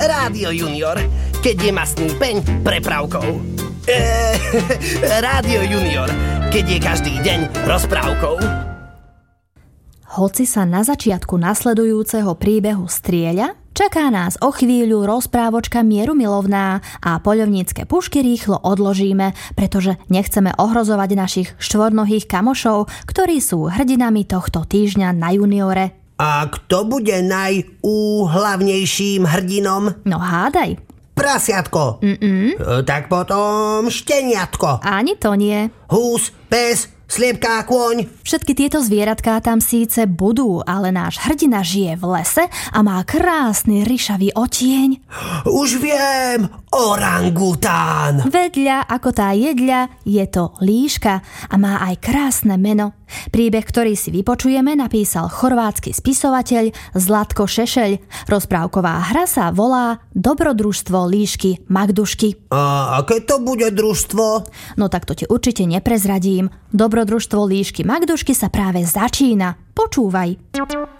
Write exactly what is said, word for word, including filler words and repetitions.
Rádio Junior, keď je mastný peň prepravkou. Eee, Rádio Junior, keď je každý deň rozprávkou. Hoci sa na začiatku nasledujúceho príbehu strieľa, čaká nás o chvíľu rozprávočka mierumilovná a poľovnícke pušky rýchlo odložíme, pretože nechceme ohrozovať našich štvornohých kamošov, ktorí sú hrdinami tohto týždňa na Juniore. A kto bude najúhlavnejším hrdinom? No hádaj. Prasiatko. Mm-mm. Tak potom šteniatko. Ani to nie. Hús, pes, sliepka, kôň. Všetky tieto zvieratká tam síce budú, ale náš hrdina žije v lese a má krásny ryšavý otieň. Už viem, orangután. Vedľa ako tá jedľa je to líška a má aj krásne meno. Príbeh, ktorý si vypočujeme, napísal chorvátsky spisovateľ Zlatko Šešeľ. Rozprávková hra sa volá Dobrodružstvo líšky Magdušky. A aké to bude družstvo? No tak to ti určite neprezradím. Dobrodružstvo líšky Magdušky sa práve začína. Počúvaj.